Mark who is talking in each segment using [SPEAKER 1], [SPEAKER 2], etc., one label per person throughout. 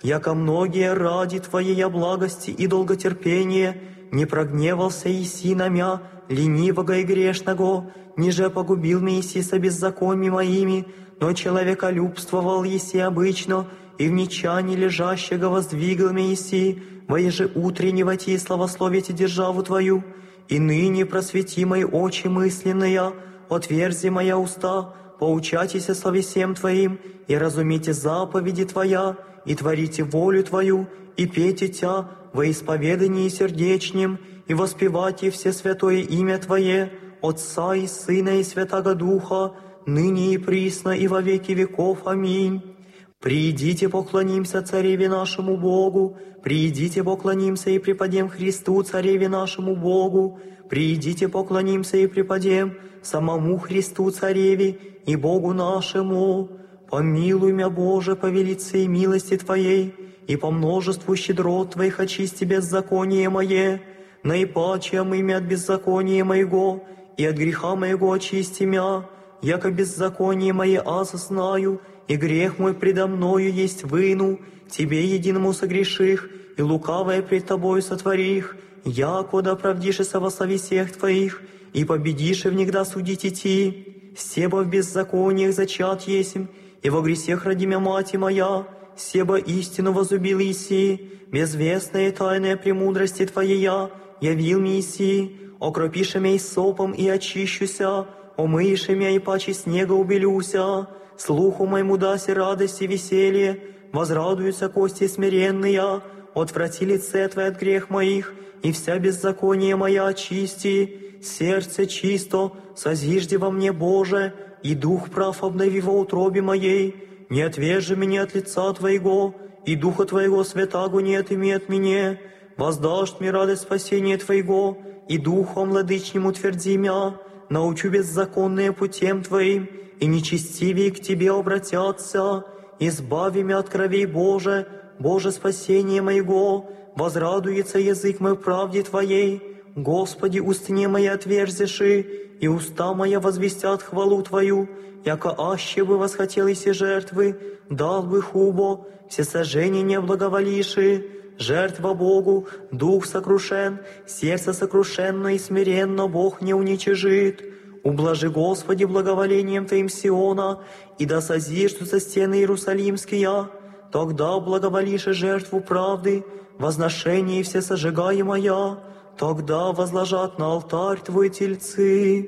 [SPEAKER 1] яко многие ради Твоей благости и долготерпения не прогневался Иси на мя, ленивого и грешного, ниже погубил меня Иси со беззакониями моими, но человеколюбствовал Иси обычно, и в нечании лежащего воздвигал меня Иси, во еже утреннего ти славословите державу Твою, и ныне просвети мои очи мысленные, отверзи моя уста, поучайтесь о славе всем Твоим, и разумейте заповеди Твоя, и творите волю Твою, и пейте Тя во исповедании сердечнем, и воспевайте все святое имя Твое, Отца и Сына и Святаго Духа, ныне и присно и во веки веков. Аминь. Приидите, поклонимся Цареве нашему Богу, приидите, поклонимся и преподем Христу, Цареве нашему Богу, приидите, поклонимся и преподем самому Христу, Цареве и Богу нашему. Помилуй мя, Боже, по велице милости Твоей, и по множеству щедрот Твоих очисти беззаконие мое, наипаче омыми от беззакония моего, и от греха моего очисти мя, яко беззаконие мое аз знаю, и грех мой предо мною есть выну, Тебе единому согреших, и лукавое пред Тобою сотворих, яко да оправдишься во славе всех Твоих, и победишь и внегда судить идти. Себо в беззакониях зачат есмь, и во гресех роди мя мать моя, себо истину возлюбил Иси, безвестная и тайная премудрости Твоя явил мне Иси, окропише мя сопом и очищуся, омыше мя и паче снега убелюся, слуху моему даси радость и веселье, возрадуются кости смиренные, отврати лице Твое от грех моих, и вся беззаконие моя очисти, сердце чисто, созижди во мне, Боже, и дух прав обнови во утробе моей, не отвержи меня от лица Твоего, и Духа Твоего святаго не отыми от меня, воздашь мне радость спасения Твоего, и Духом владычнему тверди мя, научу беззаконные путем Твоим, и нечестивее к Тебе обратятся, избави мя от кровей, Боже, Боже спасение моего, возрадуется язык мой в правде Твоей, Господи, устне мои отверзиши, и уста моя возвестят хвалу Твою, яко аще бы восхотел и жертвы, дал бы хубо, все сожжения не благоволиши, жертва Богу, дух сокрушен, сердце сокрушенно и смиренно Бог не уничижит. Ублажи, Господи, благоволением Твоим Сиона, и да созиждутся стены Иерусалимские, тогда благоволишь жертву правды, возношение и все сожигаемое, тогда возложат на алтарь Твой тельцы.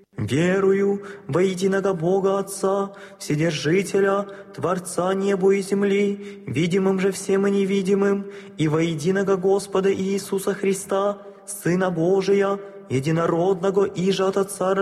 [SPEAKER 1] Верую во единого Бога Отца, Вседержителя, Творца неба и земли, видимым же всем и невидимым, и во единого Господа Иисуса Христа, Сына Божия, единородного иже от Отца